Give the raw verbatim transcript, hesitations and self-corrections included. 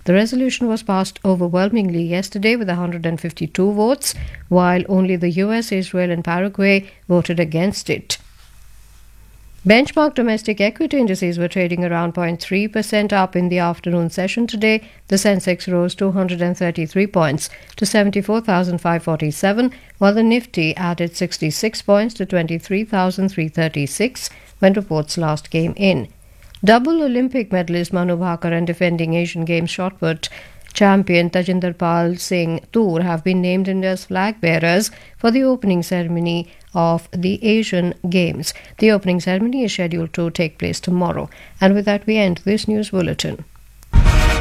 The resolution was passed overwhelmingly yesterday with one hundred fifty-two votes, while only the U S, Israel and Paraguay voted against it. Benchmark domestic equity indices were trading around zero point three percent up in the afternoon session today. The Sensex rose two hundred thirty-three points to seventy-four thousand five hundred forty-seven, while the Nifty added sixty-six points to twenty-three thousand three hundred thirty-six when reports last came in. Double Olympic medalist Manu Bhaker and defending Asian Games shot put champion Tajinder Pal Singh Toor have been named India's flag bearers for the opening ceremony of the Asian Games. The opening ceremony is scheduled to take place tomorrow. And with that, we end this news bulletin.